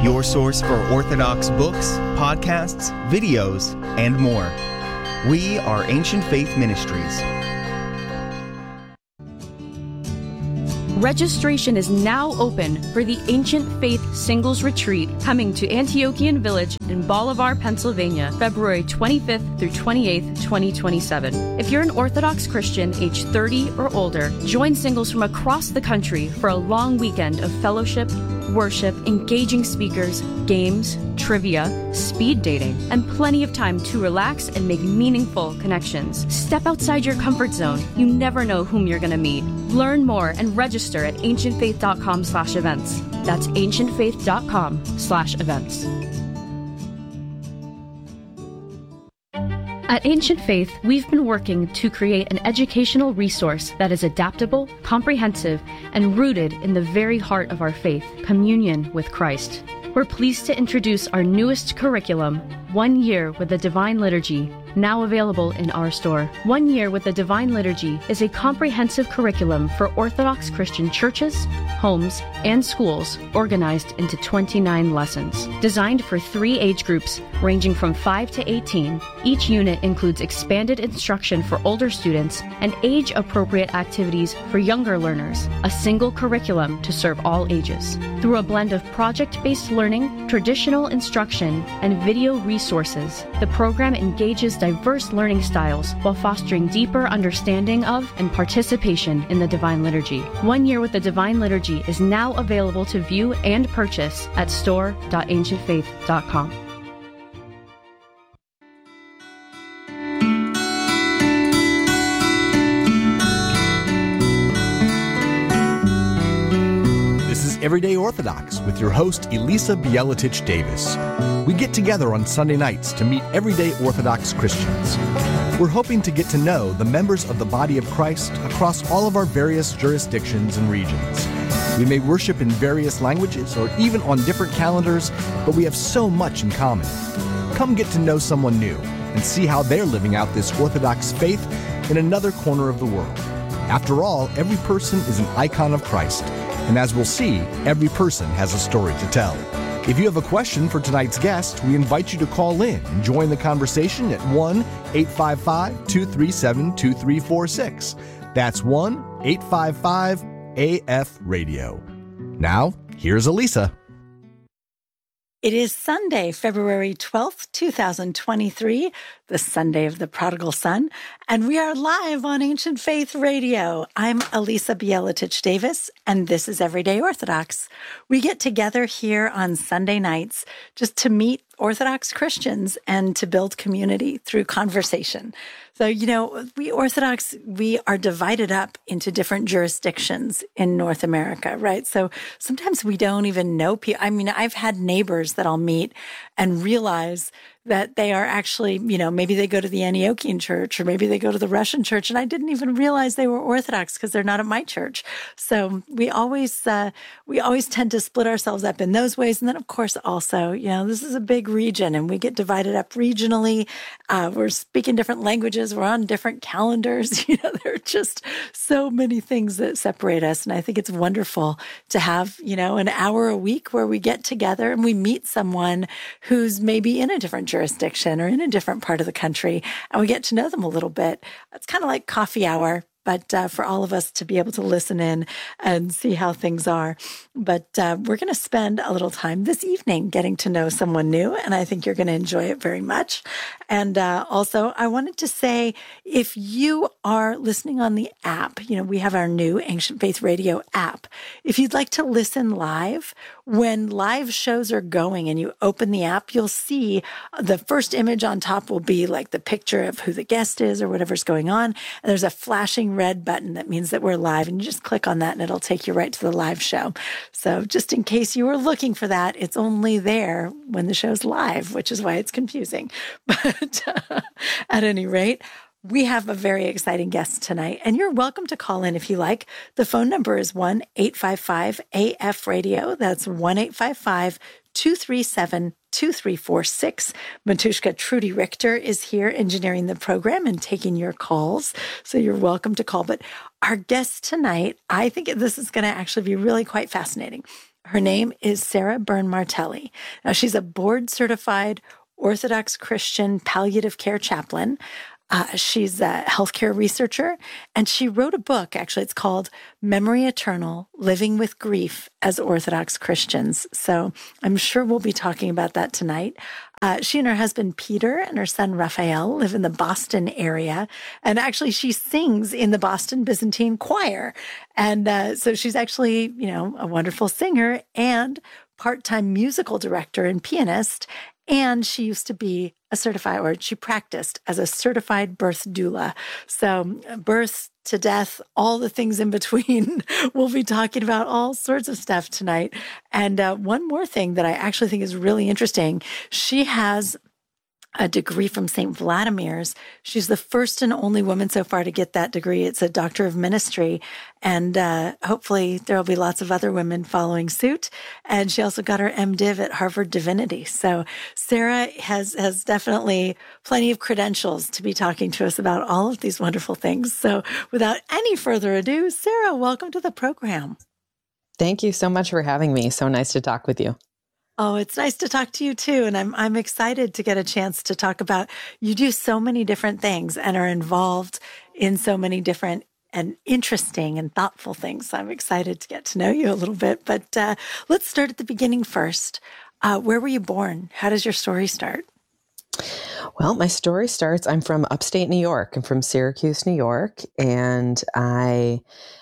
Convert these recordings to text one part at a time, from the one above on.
your source for Orthodox books, podcasts, videos, and more. We are Ancient Faith Ministries. Registration is now open for the Ancient Faith Singles Retreat coming to Antiochian Village in Bolivar, Pennsylvania, February 25th through 28th, 2027. If you're an Orthodox Christian age 30 or older, join singles from across the country for a long weekend of fellowship, worship, engaging speakers, games, trivia, speed dating, and plenty of time to relax and make meaningful connections. Step outside your comfort zone. You never know whom you're going to meet. Learn more and register at ancientfaith.com/events. That's ancientfaith.com/events. At Ancient Faith, we've been working to create an educational resource that is adaptable, comprehensive, and rooted in the very heart of our faith, communion with Christ. We're pleased to introduce our newest curriculum, 1 Year with the Divine Liturgy, now available in our store. 1 Year with the Divine Liturgy is a comprehensive curriculum for Orthodox Christian churches, homes, and schools organized into 29 lessons. Designed for 3 age groups ranging from 5 to 18, each unit includes expanded instruction for older students and age-appropriate activities for younger learners, a single curriculum to serve all ages. Through a blend of project-based learning, traditional instruction, and video resources, the program engages diverse learning styles while fostering deeper understanding of and participation in the Divine Liturgy. 1 Year with the Divine Liturgy is now available to view and purchase at store.ancientfaith.com. This is Everyday Orthodox with your host, Elisa Bielatich Davis. We get together on Sunday nights to meet everyday Orthodox Christians. We're hoping to get to know the members of the body of Christ across all of our various jurisdictions and regions. We may worship in various languages or even on different calendars, but we have so much in common. Come get to know someone new and see how they're living out this Orthodox faith in another corner of the world. After all, every person is an icon of Christ, and as we'll see, every person has a story to tell. If you have a question for tonight's guest, we invite you to call in and join the conversation at 1-855-237-2346. That's 1-855-AF-RADIO. Now, here's Elisa. It is Sunday, February 12th, 2023, the Sunday of the Prodigal Son, and we are live on Ancient Faith Radio. I'm Elisa Bielatich Davis, and this is Everyday Orthodox. We get together here on Sunday nights just to meet Orthodox Christians and to build community through conversation. So, we Orthodox, we are divided up into different jurisdictions in North America, right? So sometimes we don't even know people. I mean, I've had neighbors that I'll meet and realize that they are actually, maybe they go to the Antiochian church or maybe they go to the Russian church, and I didn't even realize they were Orthodox because they're not at my church. So we always tend to split ourselves up in those ways. And then, of course, also, this is a big region and we get divided up regionally. We're speaking different languages. We're on different calendars. There are just so many things that separate us. And I think it's wonderful to have, an hour a week where we get together and we meet someone who's maybe in a different jurisdiction or in a different part of the country, and we get to know them a little bit. It's kind of like coffee hour, but for all of us to be able to listen in and see how things are. But we're going to spend a little time this evening getting to know someone new, and I think you're going to enjoy it very much. And also, I wanted to say, if you are listening on the app, we have our new Ancient Faith Radio app. If you'd like to listen live, when live shows are going and you open the app, you'll see the first image on top will be like the picture of who the guest is or whatever's going on. And there's a flashing red button that means that we're live, and you just click on that and it'll take you right to the live show. So just in case you were looking for that, it's only there when the show's live, which is why it's confusing. But at any rate, we have a very exciting guest tonight, and you're welcome to call in if you like. The phone number is 1-855-AF-RADIO. That's 1-855-237-2346. Matushka Trudy Richter is here engineering the program and taking your calls, so you're welcome to call. But our guest tonight, I think this is going to actually be really quite fascinating. Her name is Sarah Byrne-Martelli. Now, she's a board-certified Orthodox Christian palliative care chaplain. She's a healthcare researcher, and she wrote a book, actually. It's called Memory Eternal, Living with Grief as Orthodox Christians. So I'm sure we'll be talking about that tonight. She and her husband, Peter, and her son, Raphael, live in the Boston area. And actually, she sings in the Boston Byzantine Choir. And so she's actually, a wonderful singer and part-time musical director and pianist. And she used to be she practiced as a certified birth doula. So birth to death, all the things in between. We'll be talking about all sorts of stuff tonight. And one more thing that I actually think is really interesting. She has a degree from St. Vladimir's. She's the first and only woman so far to get that degree. It's a Doctor of Ministry. And hopefully there will be lots of other women following suit. And she also got her MDiv at Harvard Divinity. So Sarah has definitely plenty of credentials to be talking to us about all of these wonderful things. So without any further ado, Sarah, welcome to the program. Thank you so much for having me. So nice to talk with you. Oh, it's nice to talk to you too. And I'm excited to get a chance to talk about, you do so many different things and are involved in so many different and interesting and thoughtful things. So I'm excited to get to know you a little bit, but let's start at the beginning first. Where were you born? How does your story start? Well, my story starts, I'm from upstate New York. I'm from Syracuse, New York, and I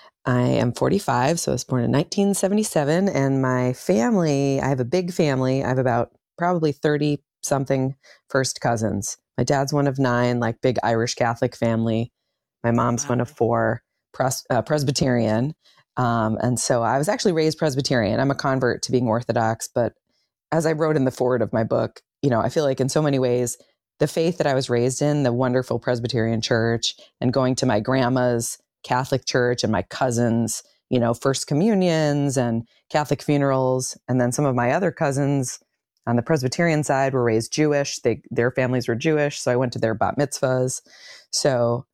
am 45, so I was born in 1977, and my family, I have a big family. I have about probably 30-something first cousins. My dad's one of 9, like big Irish Catholic family. My mom's one of 4, Presbyterian. And so I was actually raised Presbyterian. I'm a convert to being Orthodox, but as I wrote in the foreword of my book, I feel like in so many ways, the faith that I was raised in, the wonderful Presbyterian church, and going to my grandma's Catholic church and my cousins, first communions and Catholic funerals. And then some of my other cousins on the Presbyterian side were raised Jewish. Their families were Jewish. So I went to their bat mitzvahs. So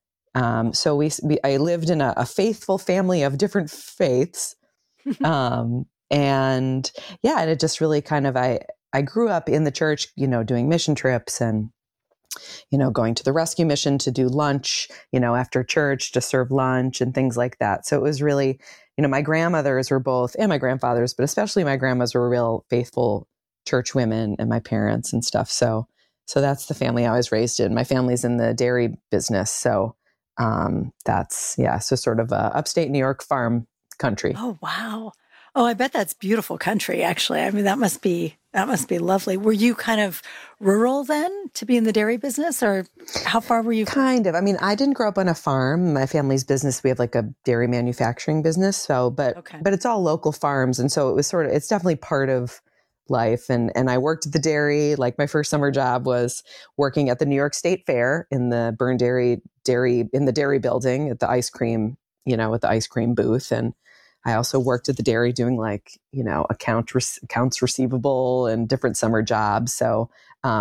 I lived in a faithful family of different faiths. And it just really kind of, I grew up in the church, doing mission trips and going to the rescue mission to do lunch, after church to serve lunch and things like that. So it was really, my grandmothers were both, and my grandfathers, but especially my grandmas were real faithful church women, and my parents and stuff. So that's the family I was raised in. My family's in the dairy business. So so sort of a upstate New York farm country. Oh, wow. Oh, I bet that's beautiful country, actually. I mean, that must be lovely. Were you kind of rural then to be in the dairy business, or how far were you? Kind of. I mean, I didn't grow up on a farm. My family's business, we have like a dairy manufacturing business. So, but it's all local farms. And so it was it's definitely part of life. And I worked at the dairy. Like my first summer job was working at the New York State Fair in the Byrne Dairy in the dairy building at the ice cream, at the ice cream booth. And I also worked at the dairy doing accounts receivable and different summer jobs. So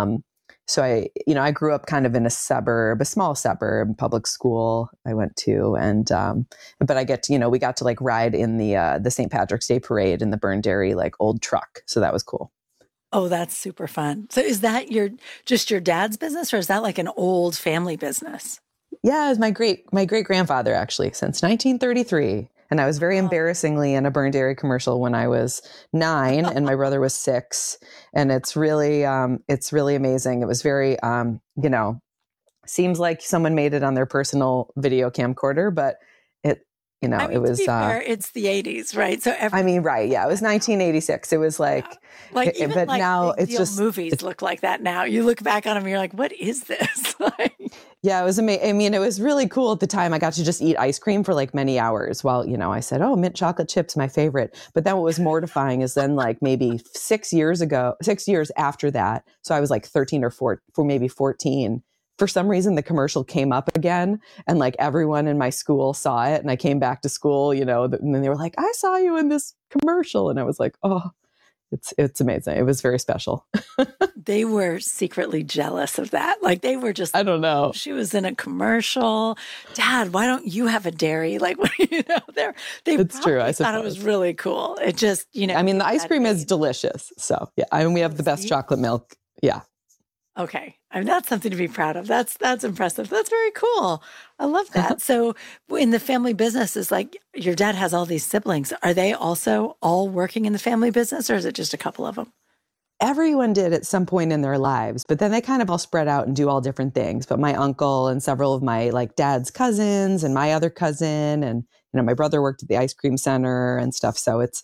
I grew up kind of in a small suburb, public school I went to. And, but we got to ride in the St. Patrick's Day parade in the Byrne Dairy, old truck. So that was cool. Oh, that's super fun. So is that just your dad's business, or is that like an old family business? Yeah, it was my great grandfather actually since 1933. And I was very embarrassingly in a Byrne Dairy commercial when I was 9 and my brother was 6. And it's really amazing. It was very, seems like someone made it on their personal video camcorder, but it was, fair, it's the 80s, right? So right. Yeah. It was 1986. It was now it's just movies look like that now. You look back on them and you're like, what is this? Yeah, it was amazing. I mean, it was really cool at the time. I got to just eat ice cream for many hours while, I said, oh, mint chocolate chips, my favorite. But then what was mortifying is then maybe 6 years after that. So I was 13 or maybe 14. For some reason, the commercial came up again and everyone in my school saw it. And I came back to school, and then they were like, I saw you in this commercial. And I was like, oh, it's amazing. It was very special. They were secretly jealous of that. Like they were just, I don't know. She was in a commercial. Dad, why don't you have a dairy? Like, they It's true. I thought it was really cool. It just, I mean, the ice cream is delicious. So yeah, and we have the best chocolate milk. Yeah. Okay. I mean, that's something to be proud of. That's impressive. That's very cool. I love that. So in the family business, is like your dad has all these siblings. Are they also all working in the family business, or is it just a couple of them? Everyone did at some point in their lives, but then they kind of all spread out and do all different things. But my uncle and several of my like dad's cousins and my other cousin and, my brother worked at the ice cream center and stuff. So it's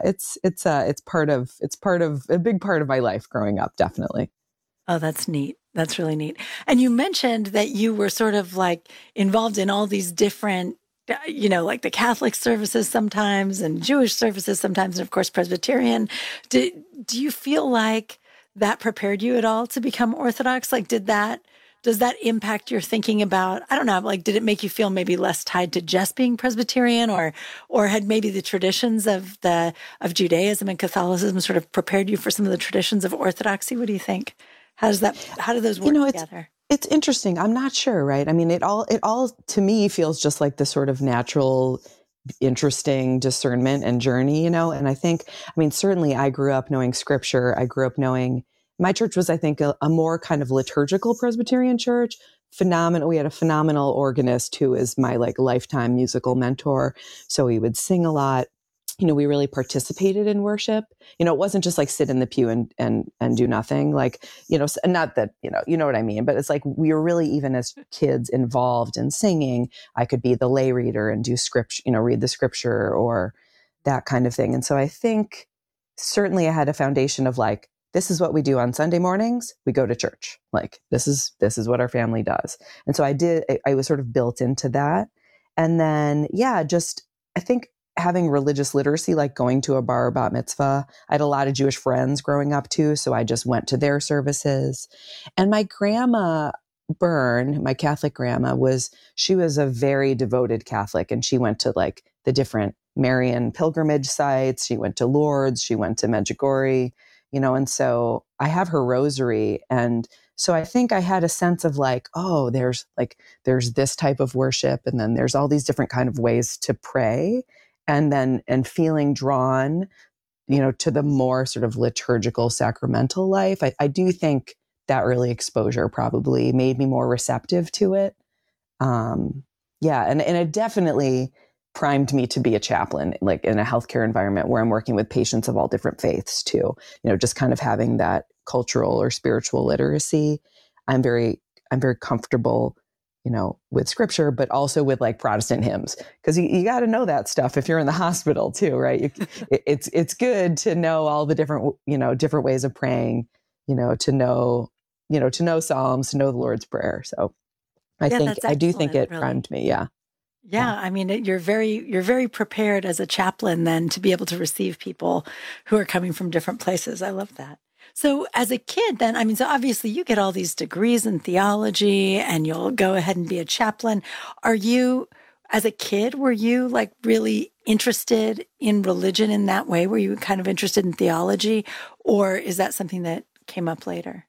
part of a big part of my life growing up. Definitely. Oh, that's neat. That's really neat. And you mentioned that you were sort of like involved in all these different, like the Catholic services sometimes and Jewish services sometimes, and of course, Presbyterian. Do you feel like that prepared you at all to become Orthodox? Like, does that impact your thinking about, I don't know, like, did it make you feel maybe less tied to just being Presbyterian or had maybe the traditions of Judaism and Catholicism sort of prepared you for some of the traditions of Orthodoxy? What do you think? How do those work together? It's interesting. I'm not sure, right? I mean, it all to me feels just like the sort of natural, interesting discernment and journey, and I think, certainly I grew up knowing scripture. I grew up knowing my church was, I think, a more kind of liturgical Presbyterian church. Phenomenal. We had a phenomenal organist who is my like lifetime musical mentor. So we would sing a lot. We really participated in worship. It wasn't just like sit in the pew and do nothing. Like, not that, you know what I mean, but it's like we were really, even as kids, involved in singing. I could be the lay reader and do scripture, read the scripture or that kind of thing. And so I think certainly I had a foundation of like, this is what we do on Sunday mornings. We go to church. Like, this is what our family does. And so I was sort of built into that. And then, I think having religious literacy, like going to a bar bat mitzvah. I had a lot of Jewish friends growing up too, so I just went to their services. And my grandma Byrne, my Catholic grandma, she was a very devoted Catholic, and she went to like the different Marian pilgrimage sites. She went to Lourdes, she went to Medjugorje, and so I have her rosary. And so I think I had a sense of like, oh, there's this type of worship, and then there's all these different kind of ways to pray. And feeling drawn, to the more sort of liturgical sacramental life. I do think that early exposure probably made me more receptive to it. And it definitely primed me to be a chaplain, like in a healthcare environment where I'm working with patients of all different faiths too. Just kind of having that cultural or spiritual literacy. I'm very comfortable with scripture, but also with like Protestant hymns, because you got to know that stuff if you're in the hospital too, right? It's good to know all the different ways of praying, to know Psalms, to know the Lord's Prayer. So I do think it primed me. Yeah. Yeah. I mean, you're very prepared as a chaplain then to be able to receive people who are coming from different places. I love that. So as a kid then, so obviously you get all these degrees in theology and you'll go ahead and be a chaplain. As a kid, were you like really interested in religion in that way? Were you kind of interested in theology, or is that something that came up later?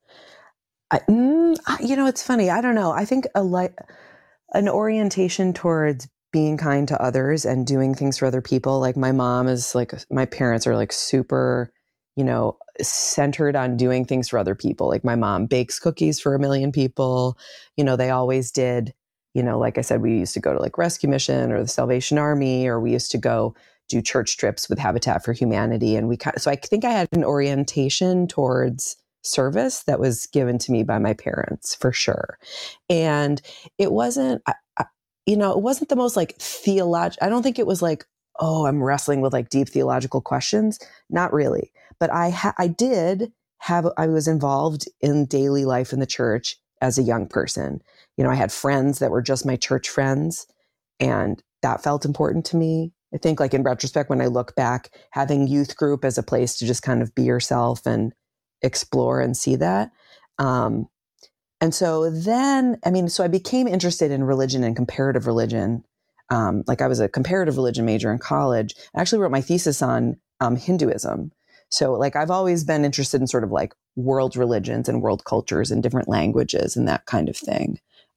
It's funny. I don't know. I think an orientation towards being kind to others and doing things for other people. Like my mom is like, my parents are like super, centered on doing things for other people. Like my mom bakes cookies for 1 million people. They always did, like I said, we used to go to like Rescue Mission or the Salvation Army, or we used to go do church trips with Habitat for Humanity. And so I think I had an orientation towards service that was given to me by my parents for sure. And it wasn't, it wasn't the most like theological. I don't think it was like, oh, I'm wrestling with like deep theological questions. Not really. But I was involved in daily life in the church as a young person. I had friends that were just my church friends, and that felt important to me. I think like in retrospect, when I look back, having youth group as a place to just kind of be yourself and explore and see that. And so then, so I became interested in religion and comparative religion. Like I was a comparative religion major in college. I actually wrote my thesis on Hinduism. So like, I've always been interested in sort of like world religions and world cultures and different languages and that kind of thing.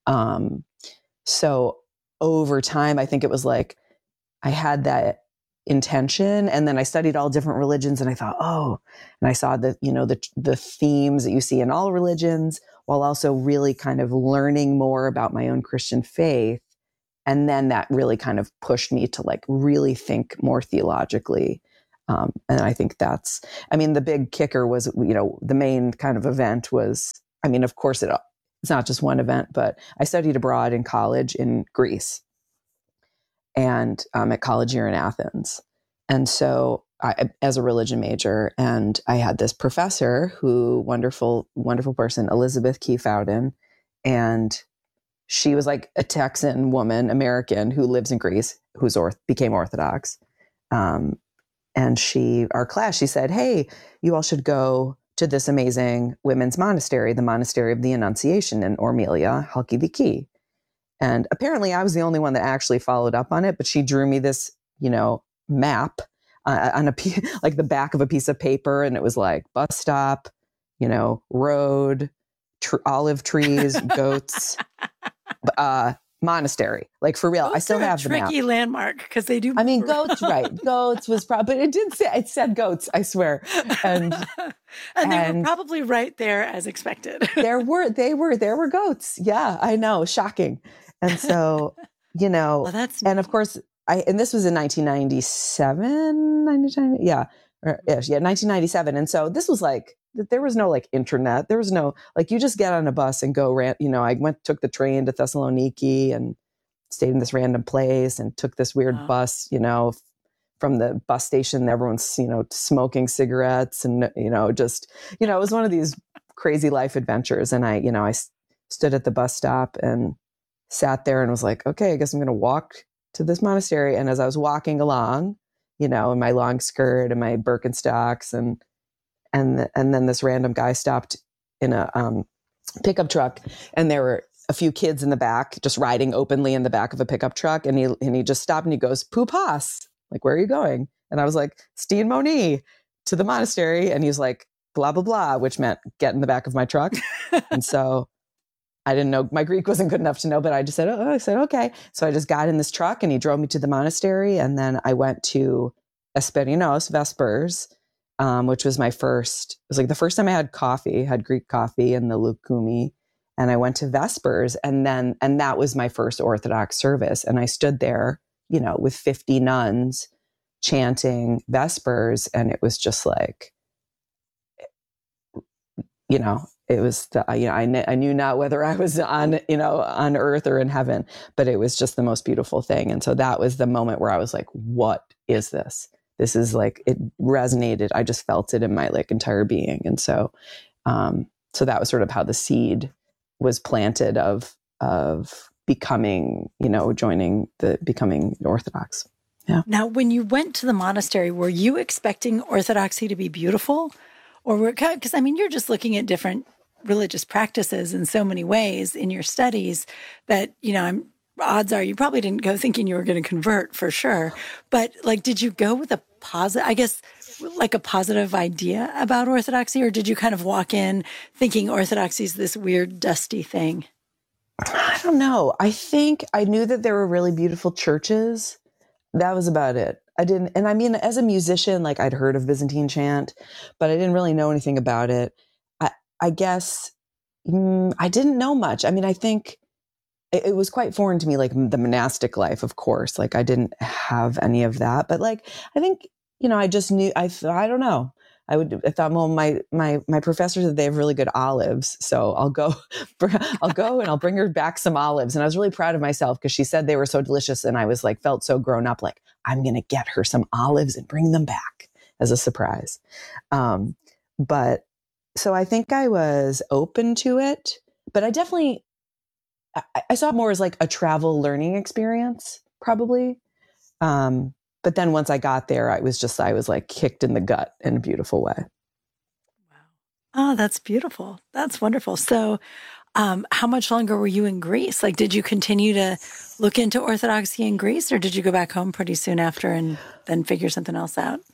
So over time, I think it was like, I had that intention, and then I studied all different religions, and I thought, oh, and I saw that, you know, the themes that you see in all religions, while also really kind of learning more about my own Christian faith. And then that really kind of pushed me to like really think more theologically. And I think that's, I mean, the big kicker was, you know, the main kind of event was, I mean, of course it's not just one event, but I studied abroad in college in Greece, and at college here in Athens. And so as a religion major, and I had this professor who, wonderful, wonderful person, Elizabeth Key Fowden. And she was like a Texan woman, American, who lives in Greece, who's became Orthodox. And our class, she said, hey, you all should go to this amazing women's monastery, the Monastery of the Annunciation in Ormelia, Halkidiki. And apparently I was the only one that actually followed up on it, but she drew me this, you know, map on like the back of a piece of paper. And it was like bus stop, you know, road, olive trees, goats, monastery. Like for real, Goats I still have the map. Tricky landmark because they do. I mean, goats, right? Goats was probably, but it said goats, I swear. And they were probably right there as expected. there were goats. Yeah, I know. Shocking. And so, you know, Well, that's and of course, and this was in 1997. Yeah, 1997. And so this was like, there was no like internet. There was no, like, you just get on a bus and go, you know, I took the train to Thessaloniki and stayed in this random place and took this weird bus, you know, from the bus station. Everyone's, you know, smoking cigarettes and, you know, just, you know, it was one of these crazy life adventures. And I stood at the bus stop and sat there and was like, okay, I guess I'm going to walk to this monastery. And as I was walking along, you know, in my long skirt and my Birkenstocks, and then this random guy stopped in a pickup truck, and there were a few kids in the back just riding openly in the back of a pickup truck. And he just stopped and he goes, Pupas, like, where are you going? And I was like, Steen Moni, to the monastery. And he's like, blah, blah, blah, which meant get in the back of my truck. And so I didn't know, my Greek wasn't good enough to know, but I just said, okay. So I just got in this truck and he drove me to the monastery. And then I went to Esperinos, Vespers, which was it was like the first time I had Greek coffee in the Lukumi. And I went to Vespers, and that was my first Orthodox service. And I stood there, you know, with 50 nuns chanting Vespers. And it was just like, you know, it was I knew not whether I was on earth or in heaven, but it was just the most beautiful thing. And so that was the moment where I was like, what is this? This is like, it resonated. I just felt it in my like entire being. And so, so that was sort of how the seed was planted of becoming, you know, becoming Orthodox. Yeah. Now, when you went to the monastery, were you expecting Orthodoxy to be beautiful? Or because I mean, you're just looking at different religious practices in so many ways in your studies that, you know, odds are you probably didn't go thinking you were going to convert for sure. But like, did you go with a positive idea about Orthodoxy, or did you kind of walk in thinking Orthodoxy is this weird, dusty thing? I don't know. I think I knew that there were really beautiful churches. That was about it. And I mean, as a musician, like, I'd heard of Byzantine chant, but I didn't really know anything about it. I guess I didn't know much. I mean, I think it was quite foreign to me, like the monastic life, of course. Like, I didn't have any of that, but like, I think, you know, I just knew, I don't know. I thought, well, my professor said they have really good olives, so I'll go and I'll bring her back some olives. And I was really proud of myself because she said they were so delicious, and I was like, felt so grown up, like, I'm going to get her some olives and bring them back as a surprise. But so I think I was open to it, but I definitely, I saw it more as like a travel learning experience, probably. But then once I got there, I was like kicked in the gut in a beautiful way. Wow. Oh, that's beautiful. That's wonderful. So how much longer were you in Greece? Like, did you continue to look into Orthodoxy in Greece, or did you go back home pretty soon after and then figure something else out?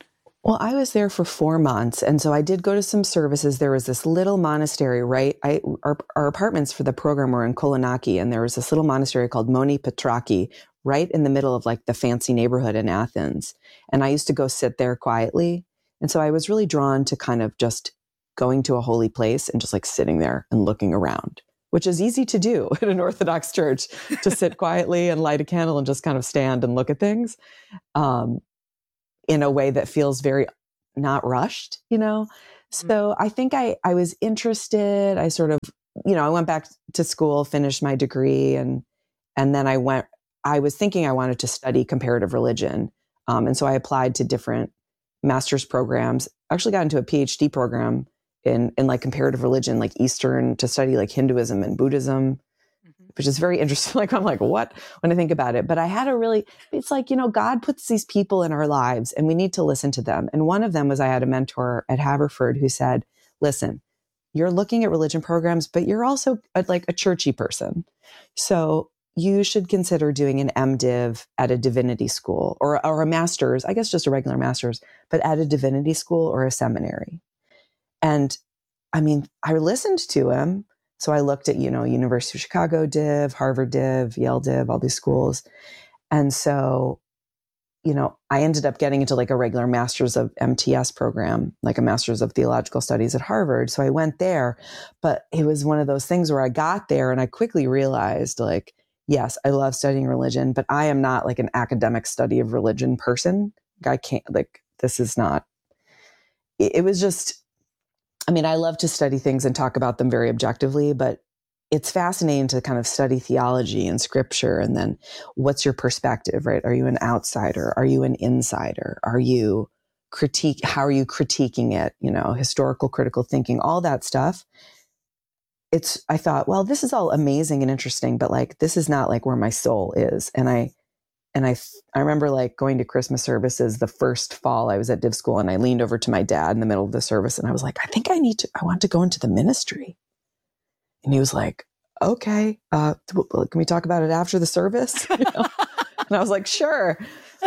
Well, I was there for 4 months. And so I did go to some services. There was this little monastery, right? Our apartments for the program were in Kolonaki, and there was this little monastery called Moni Petraki right in the middle of like the fancy neighborhood in Athens. And I used to go sit there quietly. And so I was really drawn to kind of just going to a holy place and just like sitting there and looking around, which is easy to do in an Orthodox church, to sit quietly and light a candle and just kind of stand and look at things. In a way that feels very not rushed, you know? So I think I was interested. I sort of, I went back to school, finished my degree, and then I was thinking I wanted to study comparative religion. And so I applied to different master's programs, actually got into a PhD program in like comparative religion, like Eastern, to study like Hinduism and Buddhism, which is very interesting. Like, I'm like, what? When I think about it. But I had it's like, God puts these people in our lives and we need to listen to them. And one of them was, I had a mentor at Haverford who said, listen, you're looking at religion programs, but you're also like a churchy person. So you should consider doing an MDiv at a divinity school or a master's, I guess just a regular master's, but at a divinity school or a seminary. And I mean, I listened to him. So I looked at, University of Chicago Div, Harvard Div, Yale Div, all these schools. And so, I ended up getting into like a regular master's of MTS program, like a master's of theological studies at Harvard. So I went there, but it was one of those things where I got there and I quickly realized like, yes, I love studying religion, but I am not like an academic study of religion person. I can't, like, this is not, it was just, I mean, I love to study things and talk about them very objectively, but it's fascinating to kind of study theology and scripture. And then what's your perspective, right? Are you an outsider? Are you an insider? How are you critiquing it? Historical, critical thinking, all that stuff. I thought, well, this is all amazing and interesting, but like, this is not like where my soul is. And I remember like going to Christmas services the first fall I was at Div school, and I leaned over to my dad in the middle of the service and I was like, I think I want to go into the ministry. And he was like, okay, can we talk about it after the service? And I was like, sure.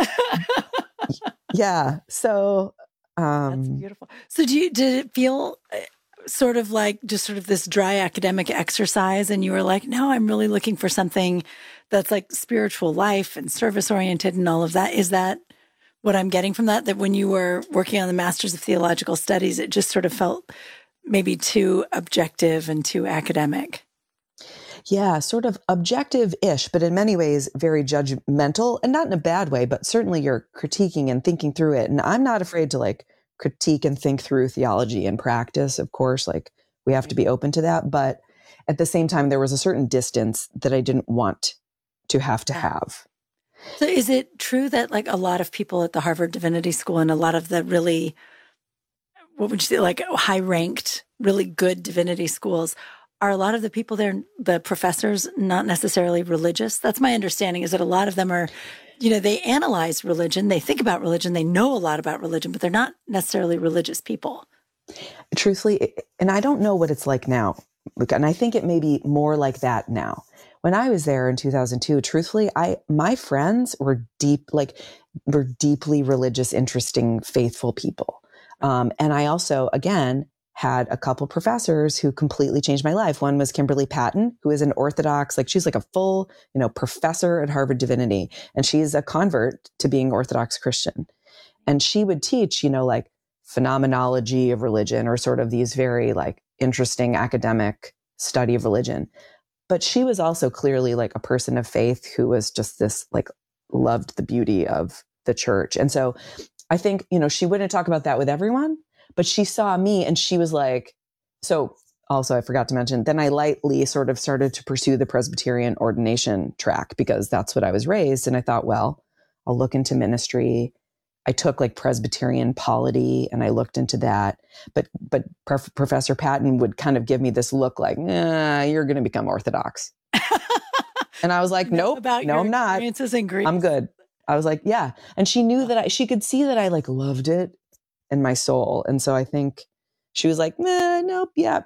Yeah. So, that's beautiful. So did it feel sort of like just sort of this dry academic exercise, and you were like, no, I'm really looking for something that's like spiritual life and service oriented and all of that? Is that what I'm getting from that when you were working on the Masters of Theological Studies, it just sort of felt maybe too objective and too academic? Yeah, sort of objective-ish, but in many ways very judgmental, and not in a bad way, but certainly you're critiquing and thinking through it. And I'm not afraid to like critique and think through theology and practice. Of course, like we have to be open to that. But at the same time, there was a certain distance that I didn't want to have. So is it true that like a lot of people at the Harvard Divinity School and a lot of the really, what would you say, like high-ranked, really good divinity schools, are a lot of the people there, the professors, not necessarily religious? That's my understanding, is that a lot of them are, they analyze religion, they think about religion, they know a lot about religion, but they're not necessarily religious people. Truthfully, and I don't know what it's like now, and I think it may be more like that now. When I was there in 2002, truthfully, my friends were deeply religious, interesting, faithful people. And I also, again, had a couple professors who completely changed my life. One was Kimberly Patton, who is an Orthodox, she's like a full, professor at Harvard Divinity, and she's a convert to being Orthodox Christian. And she would teach, like phenomenology of religion, or sort of these very like interesting academic study of religion. But she was also clearly like a person of faith who was just this, like, loved the beauty of the church. And so I think, she wouldn't talk about that with everyone, but she saw me and she was like, so also I forgot to mention, then I lightly sort of started to pursue the Presbyterian ordination track because that's what I was raised. And I thought, well, I'll look into ministry. I took like Presbyterian polity and I looked into that. But Professor Patton would kind of give me this look like, you're going to become Orthodox. And I was like, nope, no, I'm not. I'm good. I was like, yeah. And she knew that she could see that I like loved it in my soul. And so I think she was like, nope, yeah,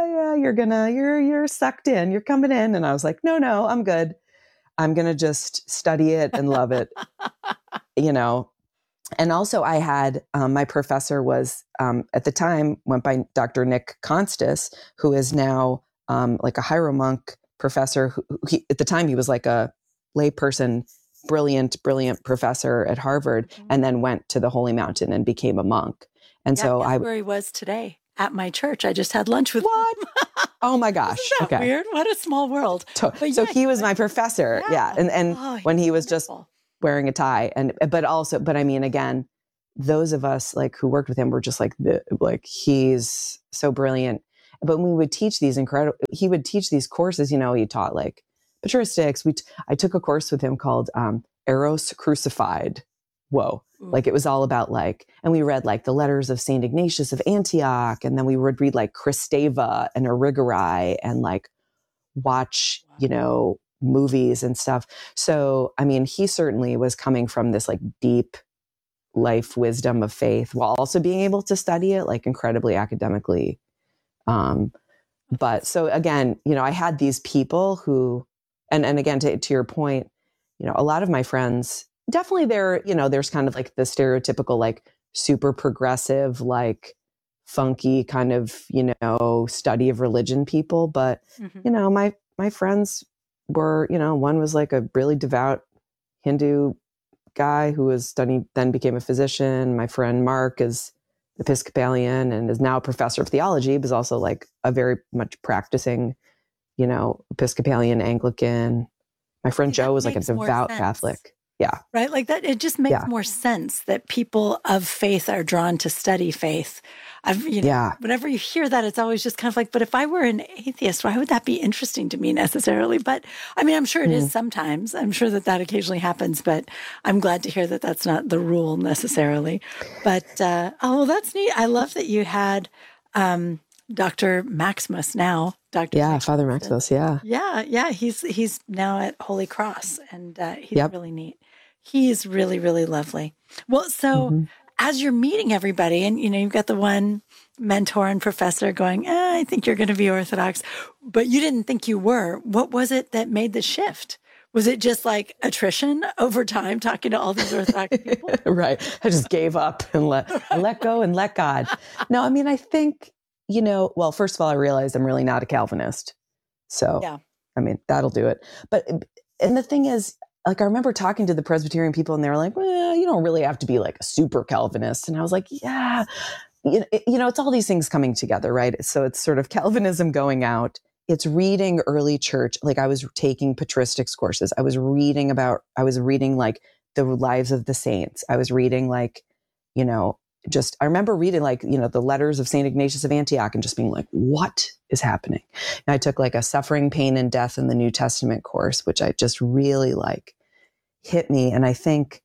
you're sucked in, you're coming in. And I was like, no, I'm good. I'm going to just study it and love it, And also I had, my professor was, at the time went by Dr. Nick Constas, who is now like a Hieromonk professor. At the time he was like a layperson, brilliant professor at Harvard, and then went to the Holy Mountain and became a monk. And Yeah, so guess where he was today at my church. I just had lunch with What? Oh my gosh. Isn't that weird? What a small world. So he was my professor. Yeah. And when he was just wearing a tie, but I mean, again, those of us like who worked with him were just like he's so brilliant. But when we would teach he would teach these courses, he taught like patristics. I took a course with him called Eros Crucified. Whoa. Like it was all about and we read like the letters of St. Ignatius of Antioch. And then we would read like Christeva and Erigeri and like watch, movies and stuff. So, I mean, he certainly was coming from this like deep life wisdom of faith while also being able to study it like incredibly academically. But so again, I had these people who, and again, to your point, a lot of my friends, definitely there's kind of like the stereotypical, like super progressive, like funky kind of, study of religion people. But, my friends were, one was like a really devout Hindu guy who was then became a physician. My friend Mark is Episcopalian and is now a professor of theology, but is also like a very much practicing, Episcopalian Anglican. My friend Joe was like a devout Catholic. Yeah. Right. Like that. It just makes more sense that people of faith are drawn to study faith. Whenever you hear that, it's always just kind of like, but if I were an atheist, why would that be interesting to me necessarily? But I mean, I'm sure it is sometimes. I'm sure that occasionally happens, but I'm glad to hear that that's not the rule necessarily. But, that's neat. I love that you had, Dr. Maximus now. Father Maximus. Yeah. Yeah. He's now at Holy Cross and, he's really neat. He's really, really lovely. Well, so as you're meeting everybody and, you've got the one mentor and professor going, I think you're going to be Orthodox, but you didn't think you were. What was it that made the shift? Was it just like attrition over time talking to all these Orthodox people? Right. I just gave up and let go and let God. No, I mean, I think, well, first of all, I realized I'm really not a Calvinist. So, I mean, that'll do it. And the thing is, like, I remember talking to the Presbyterian people and they were like, well, you don't really have to be like a super Calvinist. And I was like, yeah, it's all these things coming together, right? So it's sort of Calvinism going out. It's reading early church. Like I was taking patristics courses. I was reading like the lives of the saints. I was reading like, I remember reading like, the letters of St. Ignatius of Antioch and just being like, what is happening? And I took like a Suffering, Pain, and Death in the New Testament course, which I just really like hit me. And I think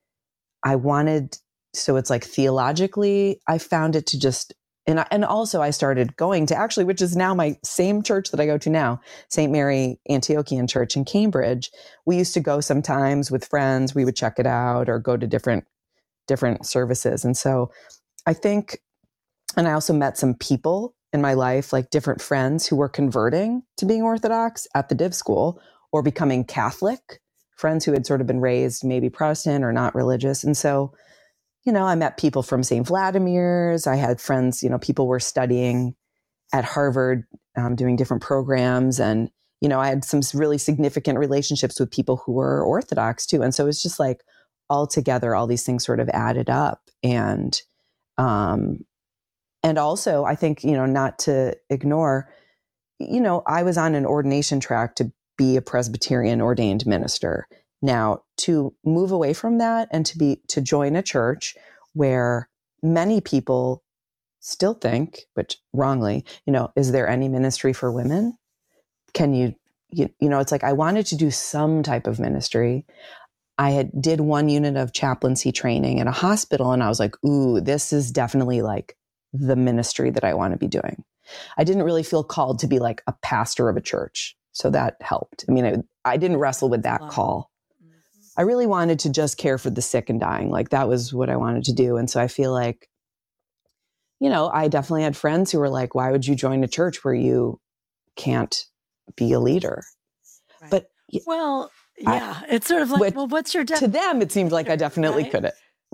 so it's like theologically, I found it to just, and also I started going to actually, which is now my same church that I go to now, St. Mary Antiochian Church in Cambridge. We used to go sometimes with friends. We would check it out or go to different services. And so I think, and I also met some people in my life, like different friends who were converting to being Orthodox at the div school or becoming Catholic, friends who had sort of been raised maybe Protestant or not religious. And so, I met people from St. Vladimir's. I had friends, people were studying at Harvard, doing different programs. And, I had some really significant relationships with people who were Orthodox too. And so it's just like all together, all these things sort of added up. And also I think, not to ignore, I was on an ordination track to be a Presbyterian ordained minister. Now to move away from that and to join a church where many people still think, which wrongly, is there any ministry for women? Can you it's like, I wanted to do some type of ministry. I did one unit of chaplaincy training in a hospital and I was like, ooh, this is definitely like the ministry that I want to be doing. I didn't really feel called to be like a pastor of a church. So that helped. I mean, I didn't wrestle with that call. I really wanted to just care for the sick and dying. Like that was what I wanted to do. And so I feel like, I definitely had friends who were like, why would you join a church where you can't be a leader? Right. But it's sort of like, what's your to them, it seemed like I definitely couldn't.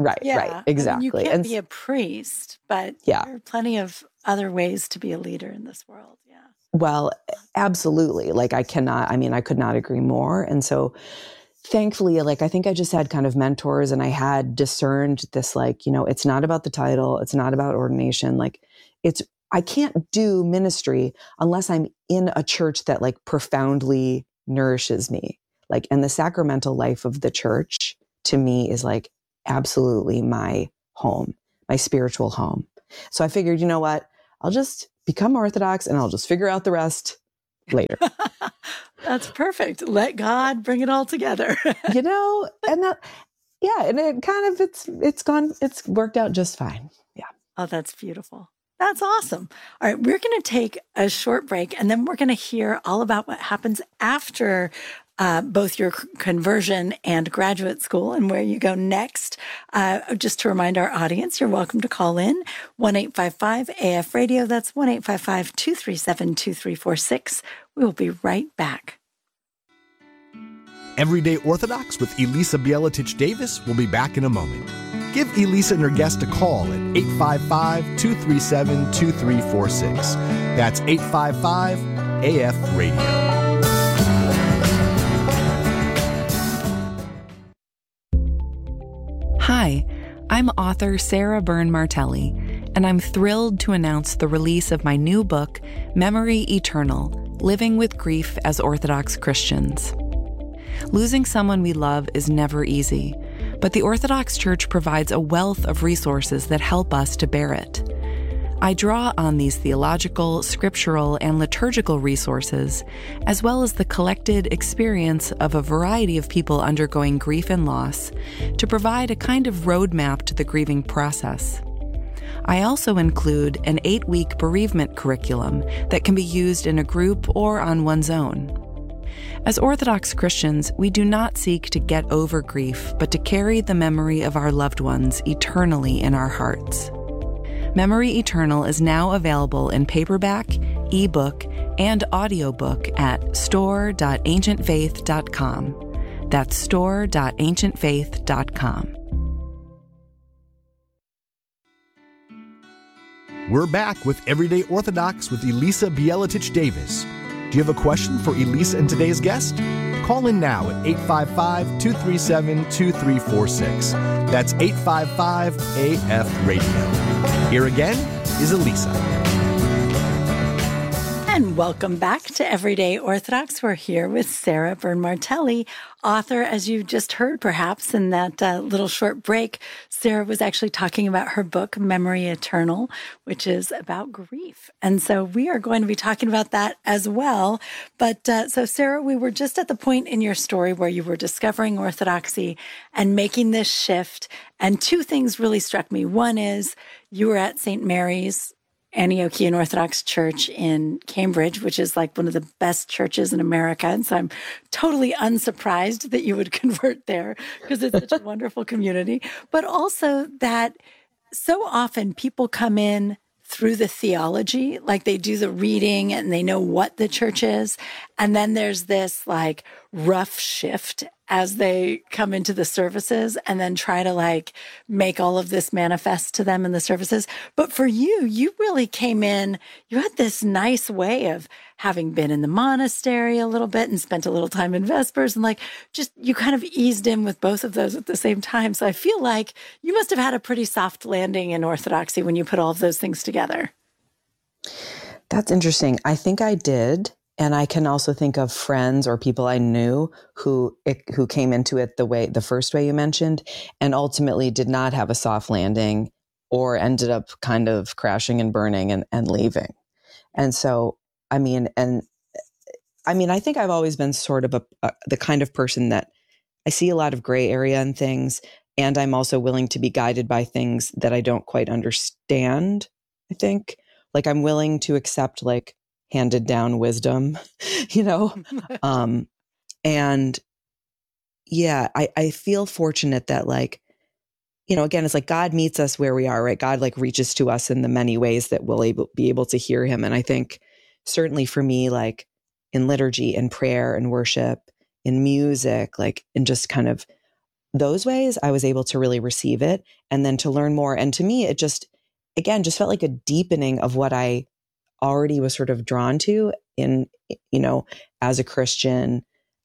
Right, exactly. I mean, you can't be a priest, but there are plenty of other ways to be a leader in this world. Yeah. Well, absolutely. Like I could not agree more. And so thankfully, like, I think I just had kind of mentors, and I had discerned this, like, it's not about the title. It's not about ordination. Like I can't do ministry unless I'm in a church that like profoundly nourishes me. Like, and the sacramental life of the church to me is like absolutely my home, my spiritual home. So I figured, you know what? I'll just become Orthodox and I'll just figure out the rest later. That's perfect. Let God bring it all together. And that, and it kind of, it's worked out just fine. Yeah. Oh, that's beautiful. That's awesome. All right, we're going to take a short break, and then we're going to hear all about what happens after both your conversion and graduate school and where you go next. Just to remind our audience, you're welcome to call in 1-855-AF-RADIO. That's 1-855-237-2346. We will be right back. Everyday Orthodox with Elisa Bielatich Davis will be back in a moment. Give Elisa and her guest a call at 855-237-2346. That's 855-AF-RADIO. Hi, I'm author Sarah Byrne Martelli, and I'm thrilled to announce the release of my new book, Memory Eternal: Living with Grief as Orthodox Christians. Losing someone we love is never easy, but the Orthodox Church provides a wealth of resources that help us to bear it. I draw on these theological, scriptural, and liturgical resources, as well as the collected experience of a variety of people undergoing grief and loss, to provide a kind of roadmap to the grieving process. I also include an 8-week bereavement curriculum that can be used in a group or on one's own. As Orthodox Christians, we do not seek to get over grief, but to carry the memory of our loved ones eternally in our hearts. Memory Eternal is now available in paperback, ebook, and audiobook at store.ancientfaith.com. That's store.ancientfaith.com. We're back with Everyday Orthodox with Elisa Bielatich Davis. Do you have a question for Elisa and today's guest? Call in now at 855-237-2346. That's 855-AF-RADIO. Here again is Elisa. And welcome back to Everyday Orthodox. We're here with Sarah Byrne Martelli, author, as you just heard perhaps in that little short break. Sarah was actually talking about her book, Memory Eternal, which is about grief. And so we are going to be talking about that as well. But so Sarah, we were just at the point in your story where you were discovering Orthodoxy and making this shift. And two things really struck me. One is you were at St. Mary's Antiochian Orthodox Church in Cambridge, which is like one of the best churches in America. And so I'm totally unsurprised that you would convert there because it's such a wonderful community. But also that so often people come in through the theology, like they do the reading and they know what the church is. And then there's this like rough shift as they come into the services and then try to like make all of this manifest to them in the services. But for you, you really came in, you had this nice way of having been in the monastery a little bit and spent a little time in Vespers and like just you kind of eased in with both of those at the same time. So I feel like you must have had a pretty soft landing in Orthodoxy when you put all of those things together. That's interesting. I think I did. And I can also think of friends or people I knew who came into it the first way you mentioned, and ultimately did not have a soft landing or ended up kind of crashing and burning and leaving. And so, I think I've always been sort of the kind of person that I see a lot of gray area in things, and I'm also willing to be guided by things that I don't quite understand. I think, like, I'm willing to accept like handed down wisdom, and yeah, I feel fortunate that like, again, it's like God meets us where we are, right? God like reaches to us in the many ways that we'll be able to hear him. And I think certainly for me, like in liturgy and prayer and worship, in music, like in just kind of those ways, I was able to really receive it and then to learn more. And to me, it just, again, just felt like a deepening of what I already was sort of drawn to in, as a Christian.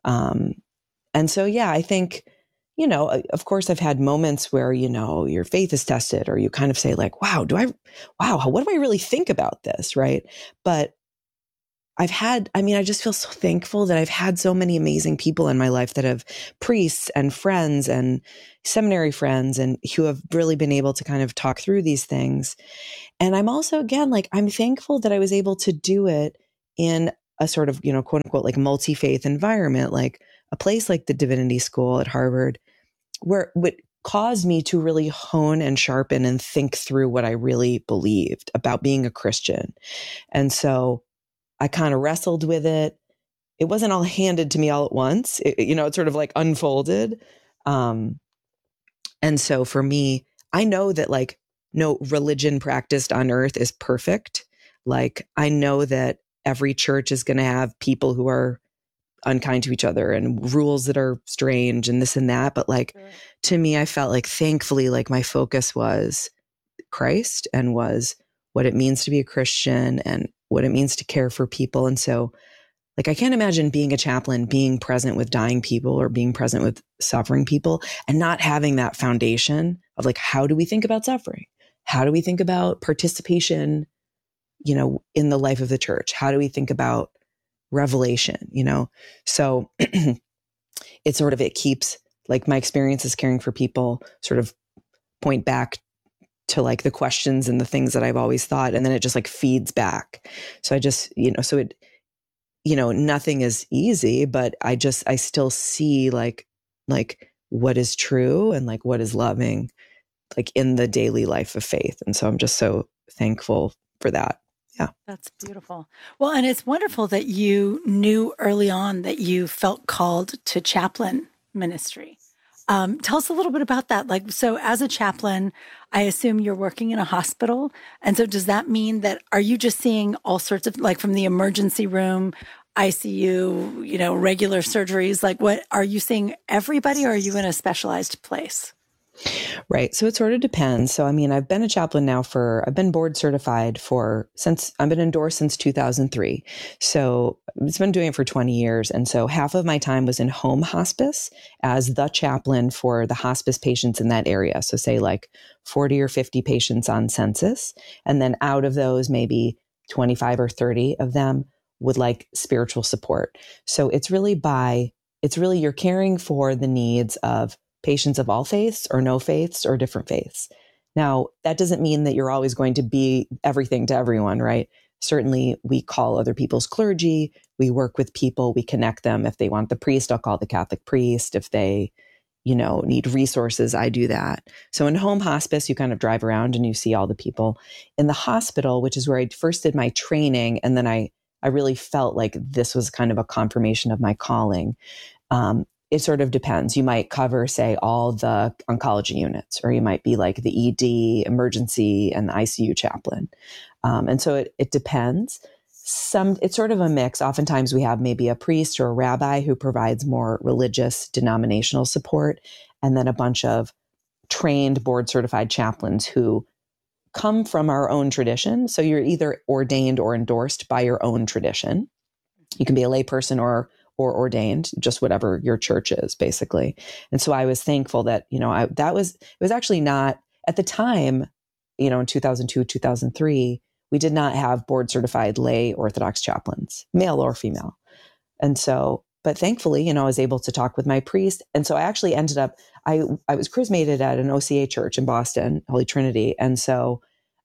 And so, yeah, I think, of course, I've had moments where, your faith is tested, or you kind of say like, wow, what do I really think about this? Right. But I just feel so thankful that I've had so many amazing people in my life that have priests and friends and seminary friends, and who have really been able to kind of talk through these things. And I'm also, again, like, I'm thankful that I was able to do it in a sort of, quote unquote, like multi-faith environment, like a place like the Divinity School at Harvard, where what caused me to really hone and sharpen and think through what I really believed about being a Christian. And so I kind of wrestled with it. It wasn't all handed to me all at once. It sort of like unfolded. And so for me, I know that like no religion practiced on earth is perfect. Like, I know that every church is going to have people who are unkind to each other and rules that are strange and this and that. But like, to me, I felt like, thankfully, like my focus was Christ and was what it means to be a Christian and what it means to care for people. And so, like, I can't imagine being a chaplain, being present with dying people or being present with suffering people and not having that foundation of like, how do we think about suffering? How do we think about participation, in the life of the church? How do we think about revelation, So it keeps, like, my experiences caring for people sort of point back to like the questions and the things that I've always thought. And then it just like feeds back. So I just, nothing is easy, but I still see like what is true and like what is loving, like in the daily life of faith. And so I'm just so thankful for that. Yeah. That's beautiful. Well, and it's wonderful that you knew early on that you felt called to chaplain ministry. Tell us a little bit about that. Like, so as a chaplain, I assume you're working in a hospital. And so does that mean that, are you just seeing all sorts of, like, from the emergency room, ICU, regular surgeries? Like, what are you seeing everybody, or are you in a specialized place? Right. So it sort of depends. So, I've been a chaplain now I've been board certified I've been endorsed since 2003. So it's been doing it for 20 years. And so half of my time was in home hospice as the chaplain for the hospice patients in that area. So say like 40 or 50 patients on census. And then out of those, maybe 25 or 30 of them would like spiritual support. So it's really you're caring for the needs of patients of all faiths or no faiths or different faiths. Now, that doesn't mean that you're always going to be everything to everyone, right? Certainly, we call other people's clergy. We work with people. We connect them. If they want the priest, I'll call the Catholic priest. If they, need resources, I do that. So in home hospice, you kind of drive around and you see all the people. In the hospital, which is where I first did my training, and then I really felt like this was kind of a confirmation of my calling. It sort of depends. You might cover, say, all the oncology units, or you might be like the ED, emergency, and the ICU chaplain. And so it depends. It's sort of a mix. Oftentimes we have maybe a priest or a rabbi who provides more religious denominational support, and then a bunch of trained board certified chaplains who come from our own tradition. So you're either ordained or endorsed by your own tradition. You can be a layperson or ordained, just whatever your church is, basically. And so I was thankful that, it was actually not at the time, in 2002, 2003, we did not have board certified lay Orthodox chaplains, male or female. And so, but thankfully, I was able to talk with my priest. And so I actually ended up, I was chrismated at an OCA church in Boston, Holy Trinity. And so,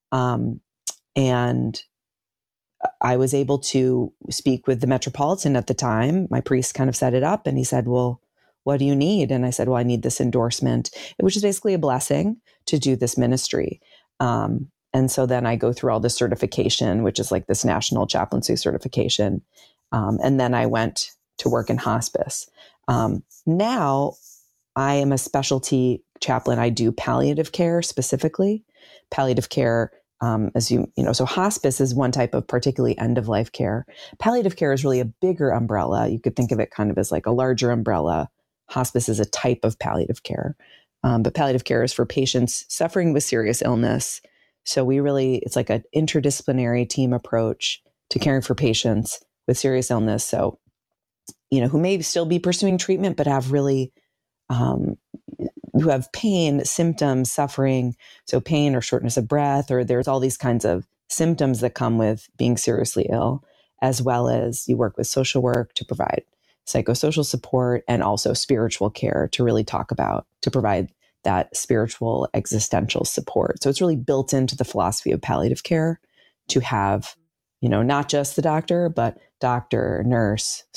and I was able to speak with the Metropolitan at the time. My priest kind of set it up and he said, well, what do you need? And I said, well, I need this endorsement, which is basically a blessing to do this ministry. And so then I go through all this certification, which is like this national chaplaincy certification. And then I went to work in hospice. Now I am a specialty chaplain. I do palliative care specifically. Palliative care, so hospice is one type of particularly end-of-life care. Palliative care is really a bigger umbrella. You could think of it kind of as like a larger umbrella. hospice is a type of palliative care. But palliative care is for patients suffering with serious illness. So it's like an interdisciplinary team approach to caring for patients with serious illness. So, who may still be pursuing treatment, but have really, who have pain, symptoms, suffering. So pain or shortness of breath, or there's all these kinds of symptoms that come with being seriously ill, as well as you work with social work to provide psychosocial support and also spiritual care to provide that spiritual existential support. So it's really built into the philosophy of palliative care to have, not just the doctor, but doctor, nurse,